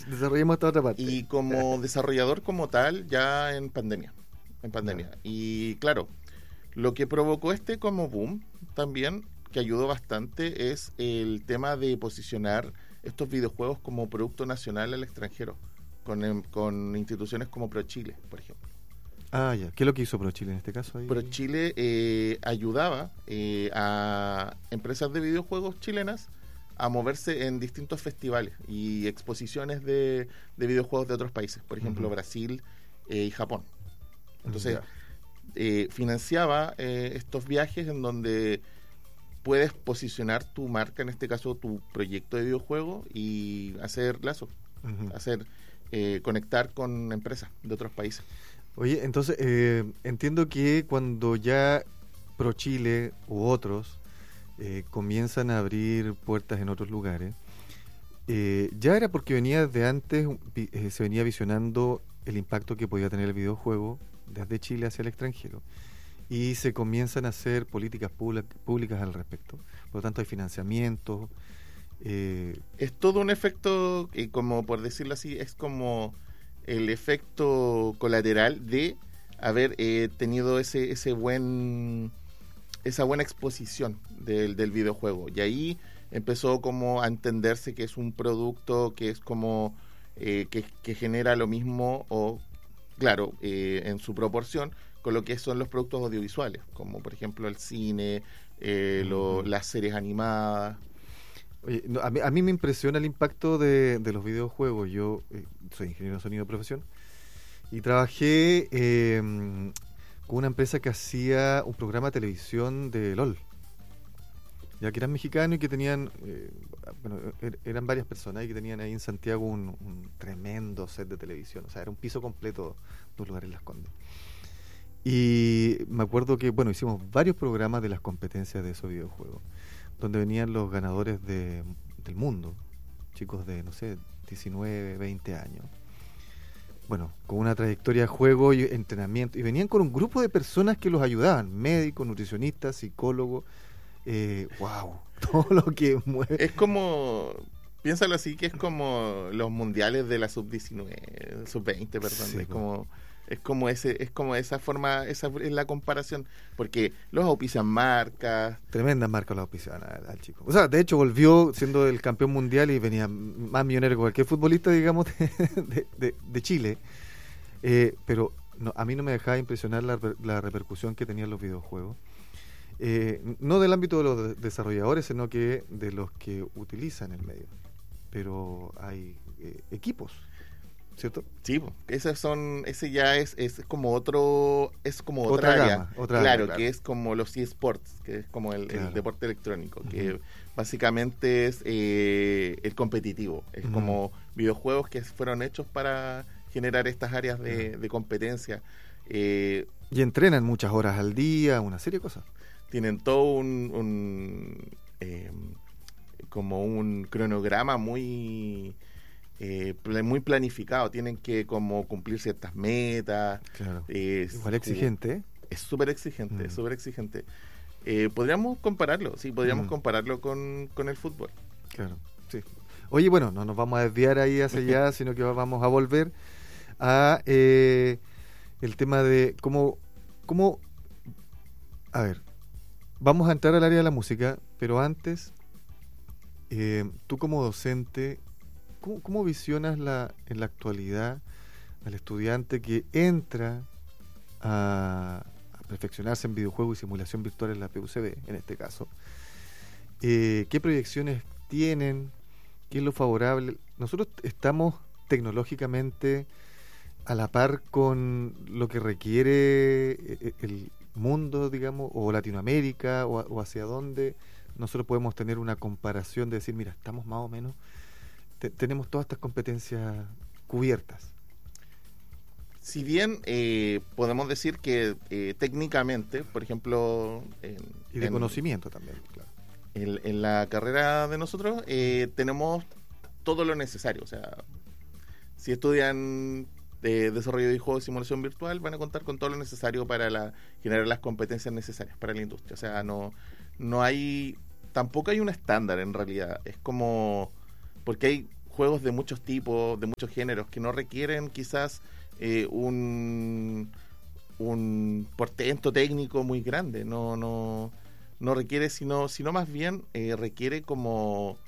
Desarrollemos esta otra parte. Y como desarrollador como tal, ya en pandemia. Y claro, lo que provocó como boom también, que ayudó bastante, es el tema de posicionar estos videojuegos como producto nacional al extranjero, con instituciones como ProChile, por ejemplo. Ah, ya. ¿Qué es lo que hizo ProChile en este caso? Ahí? ProChile ayudaba a empresas de videojuegos chilenas a moverse en distintos festivales y exposiciones de videojuegos de otros países, por ejemplo, Brasil y Japón. Entonces, financiaba estos viajes en donde puedes posicionar tu marca, en este caso tu proyecto de videojuego, y hacer lazos, conectar con empresas de otros países. Oye, entonces entiendo que cuando ya ProChile u otros comienzan a abrir puertas en otros lugares, ya era porque venía de antes, se venía visionando el impacto que podía tener el videojuego desde Chile hacia el extranjero, y se comienzan a hacer políticas públicas al respecto. Por lo tanto, hay financiamiento. Es todo un efecto, como por decirlo así, es como el efecto colateral de haber tenido esa buena exposición del videojuego. Y ahí empezó como a entenderse que es un producto que es como que genera lo mismo, o claro, en su proporción con lo que son los productos audiovisuales, como por ejemplo el cine, las series animadas. Oye, no, a mí me impresiona el impacto de los videojuegos. Yo soy ingeniero de sonido de profesión y trabajé con una empresa que hacía un programa de televisión de LOL, ya que eran mexicanos y que tenían, eran varias personas y que tenían ahí en Santiago un tremendo set de televisión. O sea, era un piso completo de un lugar en Las Condes. Y me acuerdo que, hicimos varios programas de las competencias de esos videojuegos, donde venían los ganadores del mundo, chicos de, 19, 20 años. Bueno, con una trayectoria de juego y entrenamiento. Y venían con un grupo de personas que los ayudaban, médicos, nutricionistas, psicólogos. ¡Wow! Todo lo que mueve. Es como, piénsalo así, que es como los mundiales de la sub-19, sub-20, perdón. Sí, es como esa forma, esa es la comparación, porque los auspician marcas. Tremendas marcas los auspician al chico. O sea, de hecho volvió siendo el campeón mundial y venía más millonario que cualquier futbolista, digamos, de Chile. Pero no, a mí no me dejaba impresionar la repercusión que tenían los videojuegos. No del ámbito de los desarrolladores, sino que de los que utilizan el medio. Pero hay equipos, ¿cierto? Sí, ese ya es como otra área, claro, que es como los eSports, que es como el deporte electrónico, que básicamente es el competitivo, es como videojuegos que fueron hechos para generar estas áreas de competencia. Y entrenan muchas horas al día, una serie de cosas. Tienen todo como un cronograma muy planificado. Tienen que como cumplir ciertas metas. Claro. Igual exigente, ¿eh? Es súper exigente, es súper exigente. Podríamos compararlo, compararlo con el fútbol. Claro, sí. Oye, bueno, no nos vamos a desviar ahí hacia allá, sino que vamos a volver a el tema de cómo a ver, vamos a entrar al área de la música, pero antes, tú como docente, ¿cómo visionas en la actualidad al estudiante que entra a perfeccionarse en videojuegos y simulación virtual en la PUCB, en este caso? ¿Qué proyecciones tienen? ¿Qué es lo favorable? Nosotros estamos tecnológicamente a la par con lo que requiere el mundo, digamos, o Latinoamérica, o hacia dónde nosotros podemos tener una comparación de decir, mira, estamos más o menos, tenemos todas estas competencias cubiertas. Si bien podemos decir que técnicamente, por ejemplo... y de conocimiento también, claro. En la carrera de nosotros tenemos todo lo necesario. O sea, si estudian desarrollo de juegos y simulación virtual, van a contar con todo lo necesario para generar las competencias necesarias para la industria. O sea, no hay... Tampoco hay un estándar en realidad. Es como... Porque hay juegos de muchos tipos, de muchos géneros, que no requieren quizás un portento técnico muy grande, no requiere, sino más bien requiere como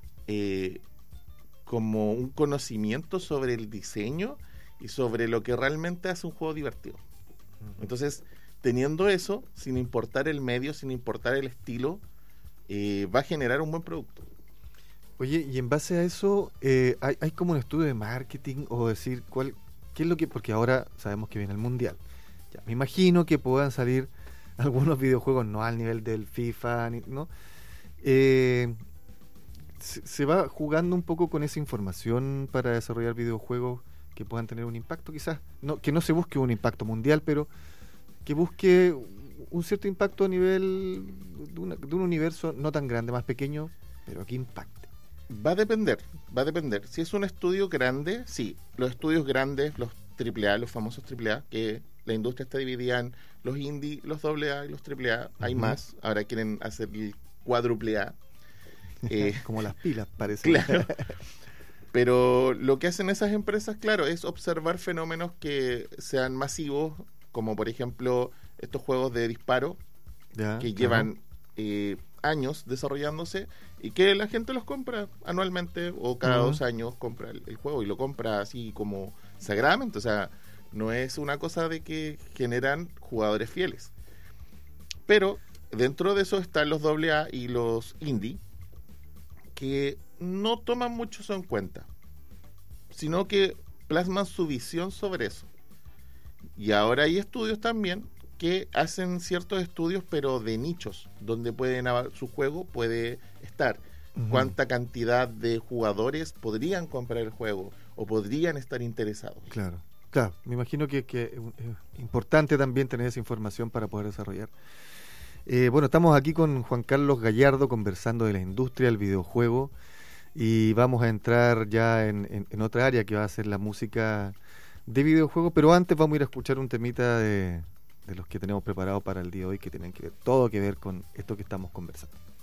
un conocimiento sobre el diseño y sobre lo que realmente hace un juego divertido. Entonces, teniendo eso, sin importar el medio, sin importar el estilo, va a generar un buen producto. Oye, y en base a eso, ¿hay como un estudio de marketing o decir qué es lo que, porque ahora sabemos que viene el Mundial? Ya, me imagino que puedan salir algunos videojuegos, no al nivel del FIFA, ¿no? Se va jugando un poco con esa información para desarrollar videojuegos que puedan tener un impacto, quizás, que no se busque un impacto mundial, pero que busque un cierto impacto a nivel de un universo no tan grande, más pequeño, pero que impacte. Va a depender. Si es un estudio grande, sí, los estudios grandes, los AAA, los famosos AAA, que la industria está dividida en los indie, los AA y los AAA, hay más, ahora quieren hacer el cuádruple A. Como las pilas, parece. Claro. Pero lo que hacen esas empresas, claro, es observar fenómenos que sean masivos, como por ejemplo estos juegos de disparo, que llevan años desarrollándose y que la gente los compra anualmente o cada 2 años compra el juego y lo compra así como sagradamente. O sea, no es una cosa de que generan jugadores fieles. Pero dentro de eso están los AA y los indie, que no toman mucho eso en cuenta, sino que plasman su visión sobre eso. Y ahora hay estudios también que hacen ciertos estudios, pero de nichos, donde su juego puede estar. Cuánta cantidad de jugadores podrían comprar el juego o podrían estar interesados. Claro, me imagino que es importante también tener esa información para poder desarrollar. Bueno, estamos aquí con Juan Carlos Gallardo conversando de la industria del videojuego y vamos a entrar ya en otra área que va a ser la música de videojuegos, pero antes vamos a ir a escuchar un temita de los que tenemos preparados para el día de hoy, que tienen todo que ver con esto que estamos conversando.